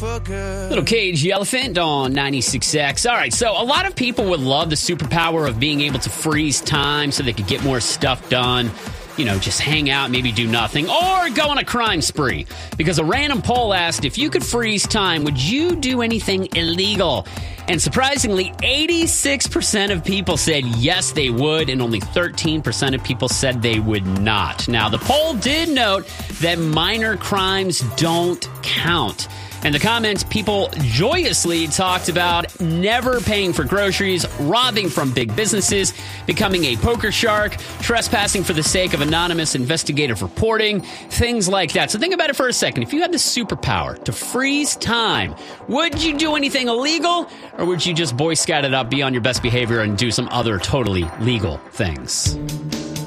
for good. Little Cage Elephant on 96X. All right, so a lot of people would love the superpower of being able to freeze time so they could get more stuff done. You know, just hang out, maybe do nothing, or go on a crime spree. Because a random poll asked, if you could freeze time, would you do anything illegal? And surprisingly, 86% of people said yes, they would, and only 13% of people said they would not. Now, the poll did note that minor crimes don't count. In the comments, people joyously talked about never paying for groceries, robbing from big businesses, becoming a poker shark, trespassing for the sake of anonymous investigative reporting, things like that. So think about it for a second. If you had the superpower to freeze time, would you do anything illegal, or would you just Boy Scout it up, be on your best behavior, and do some other totally legal things?